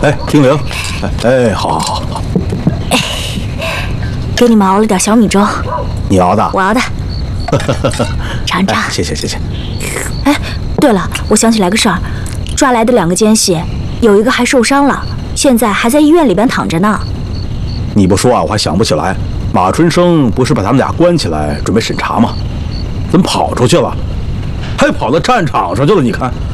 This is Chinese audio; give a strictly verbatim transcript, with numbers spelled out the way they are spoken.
哎，听铃。哎哎，好，好，好，好。 哎，给你们熬了点小米粥。 你熬的？ 我熬的。尝尝。 谢谢，谢谢。 哎，对了，我想起来个事儿，抓来的两个奸细，有一个还受伤了，现在还在医院里边躺着呢。 你不说啊，我还想不起来。马春生不是把他们俩关起来准备审查吗？怎么跑出去了？还跑到战场上去了？你看。